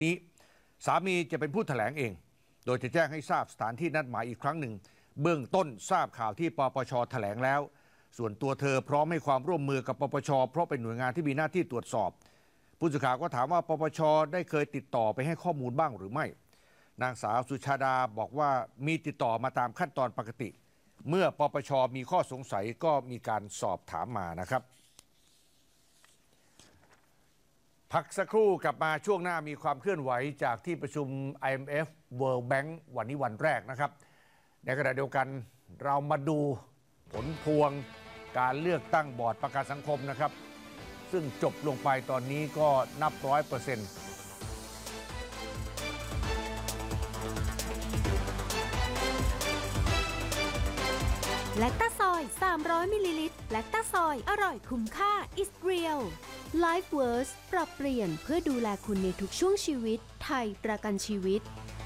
นี้สามีจะเป็นผู้แถลงเอง โดยจะแจ้งให้ทราบสถานที่นัดหมายอีกครั้งหนึ่งเบื้องต้นทราบข่าวที่ปปช.แถลงแล้วส่วนตัวเธอพร้อมให้ความร่วมมือกับปปช.เพราะเป็นหน่วยงานที่มีหน้าที่ตรวจสอบผู้สื่อข่าวก็ถามว่าปปช.ได้เคยติดต่อไปให้ข้อมูลบ้างหรือไม่นางสาวสุชาดาบอกว่ามีติดต่อมาตามขั้นตอนปกติเมื่อปปช.มีข้อสงสัยก็มีการสอบถามมานะครับพักสักครู่กลับมาช่วงหน้ามีความเคลื่อนไหวจากที่ประชุม IMF World Bank วันนี้วันแรกนะครับในขณะเดียวกันเรามาดูผลพวงการเลือกตั้งบอร์ดประกันสังคมนะครับซึ่งจบลงไปตอนนี้ก็นับ100% แลคตาซอย300มิลลิลิตรแลคตาซอยอร่อยคุ้มค่า is real LifeVerse ปรับเปลี่ยนเพื่อดูแลคุณในทุกช่วงชีวิตไทยประกันชีวิต